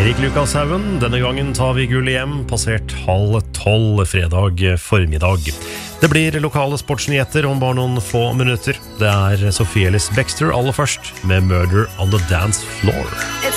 Erik Lukashaugen, denne gangen tar vi gullet hjem, passert 11:30 fredag formiddag. Det blir lokale sportsnyheter om bare noen få minutter. Det Sophie Ellis Bextor aller først med Murder on the Dance Floor.